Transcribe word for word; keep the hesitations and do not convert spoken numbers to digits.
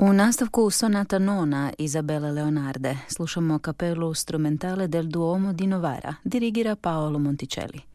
U nastavku sonata nona Izabele Leonarde slušamo kapelu Strumentale del Duomo di Novara, dirigira Paolo Monticelli.